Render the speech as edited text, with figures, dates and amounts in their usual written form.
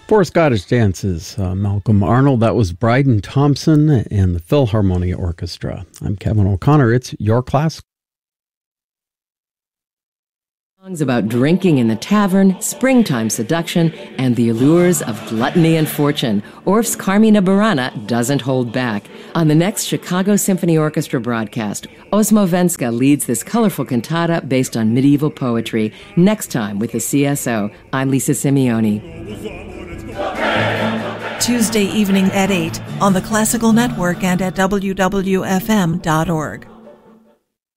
For Scottish Dances, Malcolm Arnold, that was Bryden Thompson and the Philharmonia Orchestra. I'm Kevin O'Connor. It's your class. Songs about drinking in the tavern, springtime seduction, and the allures of gluttony and fortune. Orff's Carmina Burana doesn't hold back. On the next Chicago Symphony Orchestra broadcast, Osmo Venska leads this colorful cantata based on medieval poetry. Next time with the CSO, I'm Lisa Simeone. Tuesday evening at 8 on the Classical Network and at wwfm.org.